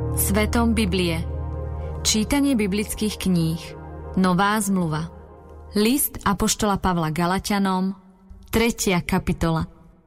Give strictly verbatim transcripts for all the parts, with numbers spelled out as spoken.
Svetom Biblie. Čítanie biblických kníh. Nová zmluva. List apoštola Pavla Galaťanom, tretia kapitola.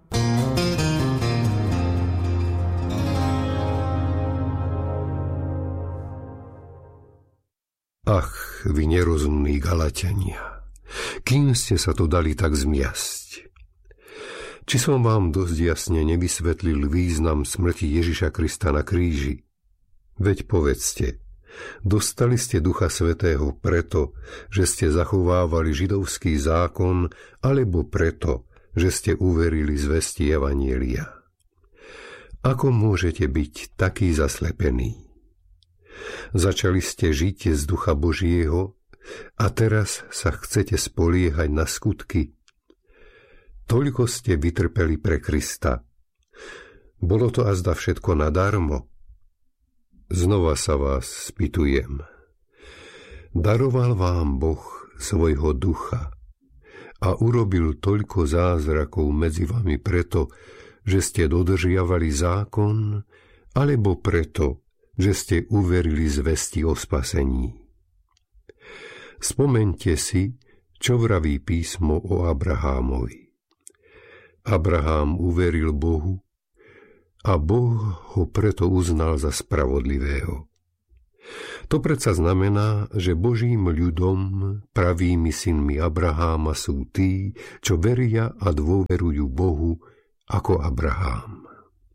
Ach, vy nerozumní Galaťania, kým ste sa to dali tak zmiasť? Či som vám dosť jasne nevysvetlil význam smrti Ježiša Krista na kríži? Veď povedzte, dostali ste Ducha Svätého preto, že ste zachovávali židovský zákon, alebo preto, že ste uverili zvesti evanjelia? Ako môžete byť taký zaslepení? Začali ste žiť z Ducha Božieho a teraz sa chcete spoliehať na skutky. Toľko ste vytrpeli pre Krista. Bolo to azda všetko nadarmo? Znova sa vás spýtujem. Daroval vám Boh svojho ducha a urobil toľko zázrakov medzi vami preto, že ste dodržiavali zákon, alebo preto, že ste uverili zvesti o spasení? Spomeňte si, čo vraví písmo o Abrahámovi. Abrahám uveril Bohu a Boh ho preto uznal za spravodlivého. To predsa znamená, že Božím ľudom, pravými synmi Abraháma sú tí, čo veria a dôverujú Bohu ako Abrahám.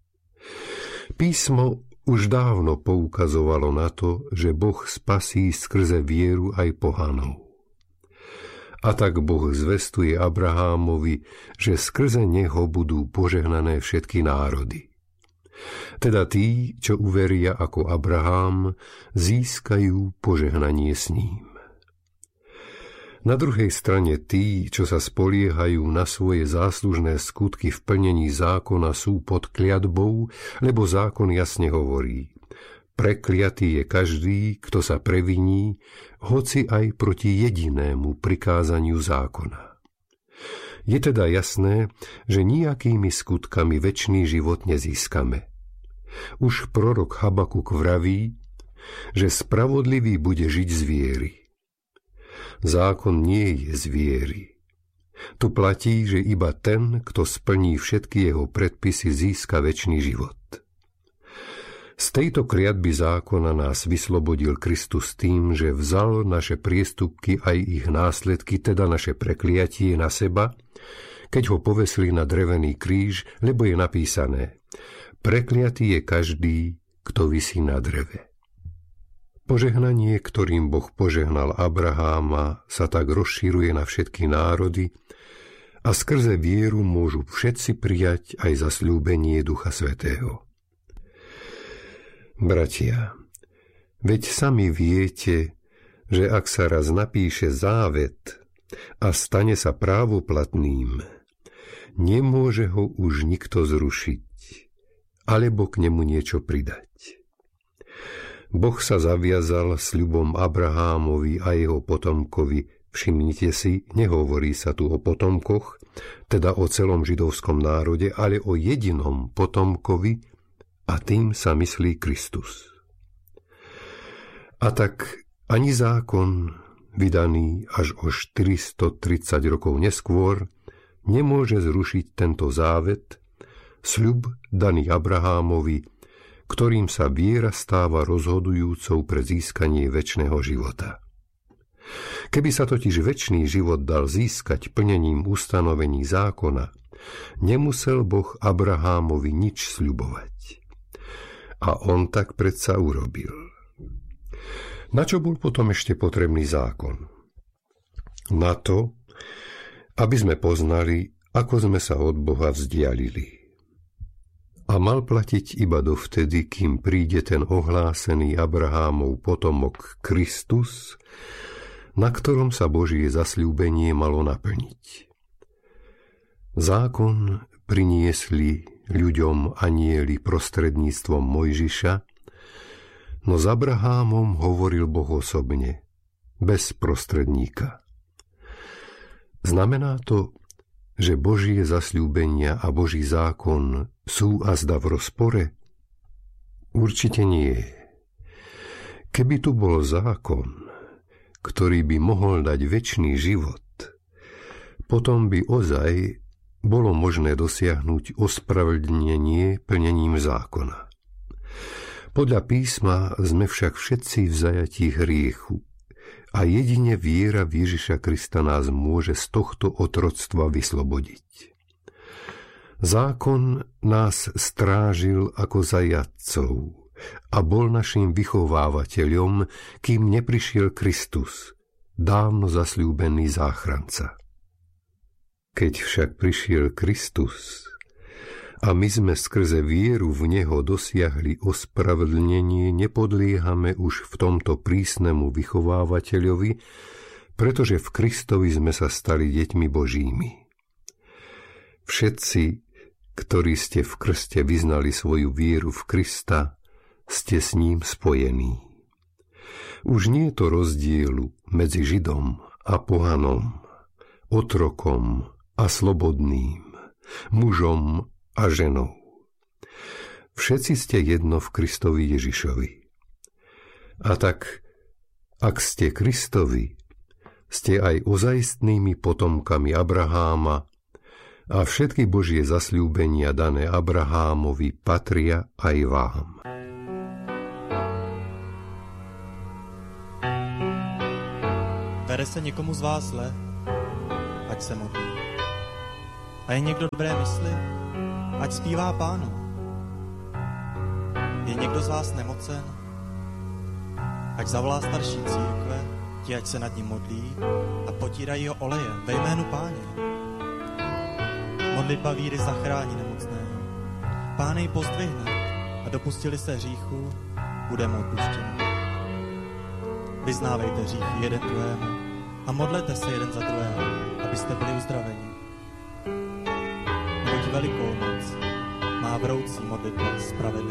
Písmo už dávno poukazovalo na to, že Boh spasí skrze vieru aj pohanov. A tak Boh zvestuje Abrahámovi, že skrze neho budú požehnané všetky národy. Teda tí, čo uveria ako Abrahám, získajú požehnanie s ním. Na druhej strane tí, čo sa spoliehajú na svoje záslužné skutky v plnení zákona, sú pod kliatbou, lebo zákon jasne hovorí: prekliatý je každý, kto sa previní, hoci aj proti jedinému prikázaniu zákona. Je teda jasné, že nijakými skutkami večný život nezískame. Už prorok Habakuk vraví, že spravodlivý bude žiť z viery. Zákon nie je z viery. Tu platí, že iba ten, kto splní všetky jeho predpisy, získa večný život. Z tejto kliatby zákona nás vyslobodil Kristus tým, že vzal naše priestupky aj ich následky, teda naše prekliatie, na seba, keď ho povesili na drevený kríž, lebo je napísané: prekliatý je každý, kto visí na dreve. Požehnanie, ktorým Boh požehnal Abraháma, sa tak rozšíruje na všetky národy a skrze vieru môžu všetci prijať aj zasľúbenie Ducha Svätého. Bratia, veď sami viete, že ak sa raz napíše závet a stane sa právoplatným, nemôže ho už nikto zrušiť, alebo k nemu niečo pridať. Boh sa zaviazal sľubom Abrahámovi a jeho potomkovi. Všimnite si, nehovorí sa tu o potomkoch, teda o celom židovskom národe, ale o jedinom potomkovi, a tým sa myslí Kristus. A tak ani zákon, vydaný až o štyristotridsať rokov neskôr, nemôže zrušiť tento závet, sľub daný Abrahámovi, ktorým sa viera stáva rozhodujúcou pre získanie večného života. Keby sa totiž večný život dal získať plnením ustanovení zákona, nemusel Boh Abrahámovi nič sľubovať. A on tak predsa urobil. Na čo bol potom ešte potrebný zákon? Na to, aby sme poznali, ako sme sa od Boha vzdialili. A mal platiť iba dovtedy, kým príde ten ohlásený Abrahámov potomok Kristus, na ktorom sa Božie zasľúbenie malo naplniť. Zákon priniesli ľuďom anjeli prostredníctvom Mojžiša, no s Abrahámom hovoril Boh osobne, bez prostredníka. Znamená to, že Božie zasľúbenia a Boží zákon sú azda v rozpore? Určite nie. Keby tu bol zákon, ktorý by mohol dať večný život, potom by ozaj bolo možné dosiahnuť ospravedlnenie plnením zákona. Podľa písma sme však všetci v zajatí hriechu a jedine viera v Ježiša Krista nás môže z tohto otroctva vyslobodiť. Zákon nás strážil ako zajatcov a bol naším vychovávateľom, kým neprišiel Kristus, dávno zasľúbený záchranca. Keď však prišiel Kristus a my sme skrze vieru v Neho dosiahli ospravedlnenie, nepodliehame už v tomto prísnemu vychovávateľovi, pretože v Kristovi sme sa stali deťmi Božími. Všetci, ktorí ste v krste vyznali svoju vieru v Krista, ste s ním spojení. Už nie je to rozdielu medzi Židom a pohanom, otrokom a slobodným, mužom a ženou. Všetci ste jedno v Kristovi Ježišovi. A tak, ak ste Kristovi, ste aj ozajstnými potomkami Abraháma a všetky Božie zasľúbenia dané Abrahámovi patria aj vám. Vede se někomu z vás zle, ať se modlí. A je někdo dobré mysli, ať zpívá Pánu. Je někdo z vás nemocen, ať zavolá starší církve, ti ať se nad ním modlí a potírají ho olejem ve jménu Páně. Modlitba víry zachrání nemocného. Pán jej pozdvihne a dopustili se hříchů, bude mu odpuštěno. Vyznávejte hříchy jeden druhému a modlete se jeden za druhého, abyste byli uzdraveni. Neboť velikou moc má vroucí modlitba spravedlivého.